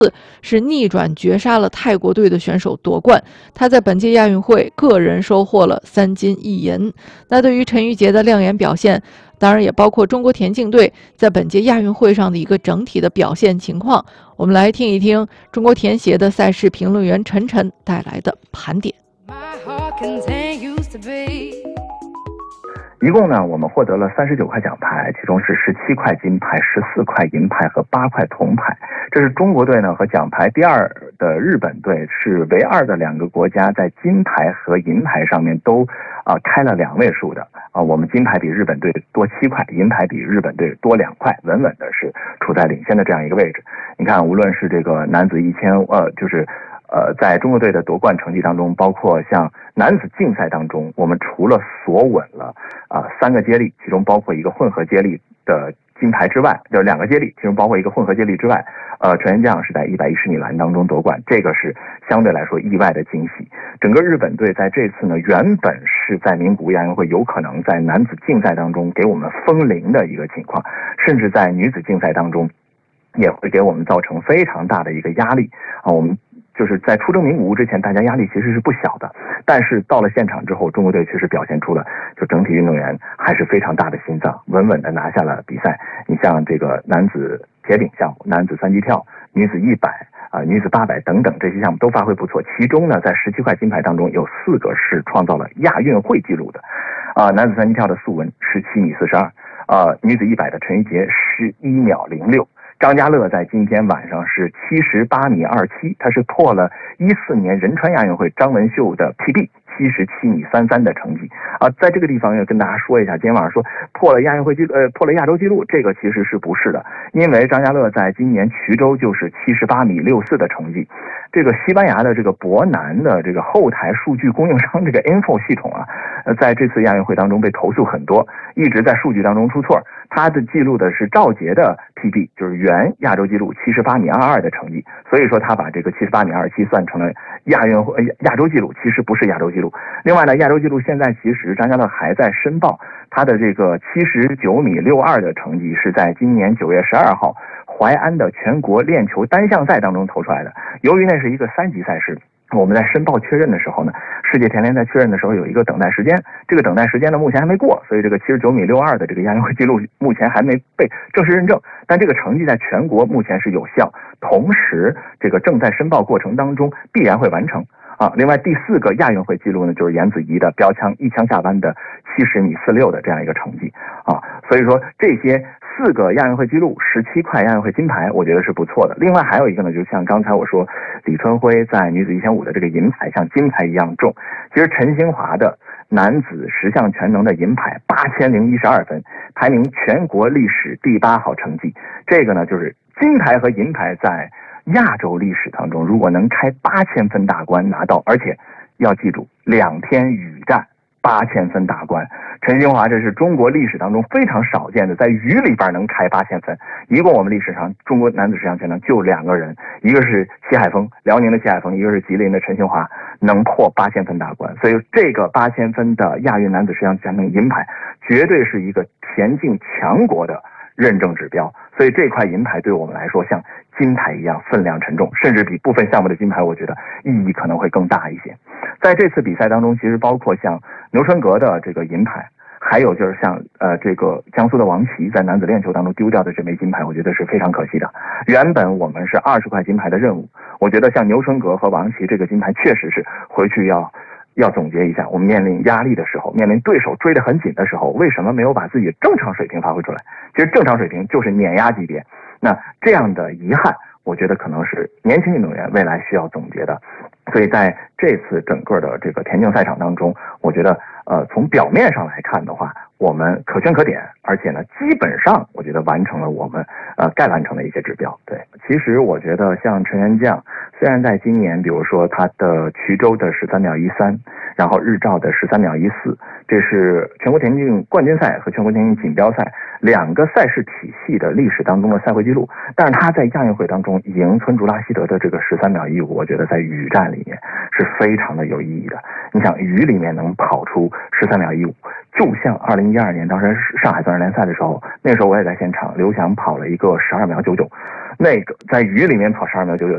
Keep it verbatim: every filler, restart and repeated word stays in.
是逆转绝杀了泰国队的选手夺冠。他在本届亚运会个人收获了三金一银。那对于陈芋洁的亮眼表现，当然也包括中国田径队在本届亚运会上的一个整体的表现情况。我们来听一听中国田协的赛事评论员陈晨带来的盘点。 一共呢，我们获得了三十九块奖牌，其中是十七块金牌、十四块银牌和八块铜牌。这是中国队呢和奖牌第二的日本队是唯二的两个国家在金牌和银牌上面都啊、呃、开了两位数的啊。我们金牌比日本队多七块，银牌比日本队多两块，稳稳的是处在领先的这样一个位置。你看，无论是这个男子一千呃，就是。呃，在中国队的夺冠成绩当中，包括像男子竞赛当中，我们除了锁稳了啊、呃、三个接力，其中包括一个混合接力的金牌之外，就是两个接力，其中包括一个混合接力之外，呃，陈元将是在一百一十米栏当中夺冠，这个是相对来说意外的惊喜。整个日本队在这次呢，原本是在名古屋亚运会有可能在男子竞赛当中给我们封零的一个情况，甚至在女子竞赛当中也会给我们造成非常大的一个压力啊，我们。就是在出征名古屋之前，大家压力其实是不小的，但是到了现场之后，中国队确实表现出了就整体运动员还是非常大的心脏，稳稳的拿下了比赛。你像这个男子铁饼项目、男子三级跳、女子一百啊、女子八百等等这些项目都发挥不错，其中呢，在十七块金牌当中有四个是创造了亚运会纪录的，啊、呃，男子三级跳的素文十七米四十二，啊，女子一百的陈芋洁十一秒零六。张家乐在今天晚上是七十八米二七，他是破了一四年仁川亚运会张文秀的 P B 七十七米三三的成绩啊。在这个地方要跟大家说一下，今天晚上说破了亚运会纪录，呃，破了亚洲纪录，这个其实是不是的？因为张家乐在今年衢州就是七十八米六四的成绩。这个西班牙的这个博南的这个后台数据供应商这个 Info 系统啊，呃，在这次亚运会当中被投诉很多，一直在数据当中出错。他的记录的是赵杰的 P B， 就是原亚洲纪录七十八米二二的成绩，所以说他把这个七十八米二七算成了亚运会亚洲纪录，其实不是亚洲纪录。另外呢，亚洲纪录现在其实张家乐还在申报他的这个七十九米六二的成绩是在今年九月十二号淮安的全国链球单项赛当中投出来的。由于那是一个三级赛事，我们在申报确认的时候呢，世界田联在确认的时候有一个等待时间，这个等待时间呢目前还没过，所以这个七十九米六二的这个亚运会纪录目前还没被正式认证，但这个成绩在全国目前是有效，同时这个正在申报过程当中必然会完成啊。另外第四个亚运会纪录呢，就是严子怡的标枪一枪下弯的七十米四六的这样一个成绩啊，所以说这些四个亚运会纪录，十七块亚运会金牌，我觉得是不错的。另外还有一个呢，就像刚才我说，李春辉在女子一千五的这个银牌像金牌一样重。其实陈兴华的男子十项全能的银牌八千零一十二分，排名全国历史第八好成绩。这个呢，就是金牌和银牌在亚洲历史当中，如果能开八千分大关拿到，而且要记住两天雨战。八千分大关，陈兴华这是中国历史当中非常少见的，在雨里边能开八千分。一共我们历史上中国男子十项全能就两个人，一个是谢海峰，辽宁的谢海峰，一个是吉林的陈兴华，能破八千分大关。所以这个八千分的亚运男子十项全能银牌，绝对是一个田径强国的认证指标。所以这块银牌对我们来说像金牌一样分量沉重，甚至比部分项目的金牌我觉得意义可能会更大一些。在这次比赛当中，其实包括像牛春格的这个银牌，还有就是像呃这个江苏的王琦在男子链球当中丢掉的这枚金牌，我觉得是非常可惜的。原本我们是二十块金牌的任务，我觉得像牛春格和王琦这个金牌确实是回去要要总结一下，我们面临压力的时候，面临对手追得很紧的时候，为什么没有把自己正常水平发挥出来？其实正常水平就是碾压级别，那这样的遗憾我觉得可能是年轻运动员未来需要总结的。所以在这次整个的这个田径赛场当中，我觉得呃从表面上来看的话，我们可圈可点，而且呢基本上我觉得完成了我们呃该完成的一些指标。对，其实我觉得像陈元将，虽然在今年比如说他的衢州的十三秒一三，然后日照的十三秒一四，这是全国田径冠军赛和全国田径锦标赛两个赛事体系的历史当中的赛会纪录，但是他在亚运会当中赢村竹拉希德的这个十三秒一五，我觉得在雨战里面是非常的有意义的。你想雨里面能跑出十三秒一五，就像二零一二年当时上海钻石联赛的时候，那时候我也在现场，刘翔跑了一个十二秒九九，那个在雨里面跑十二秒九九，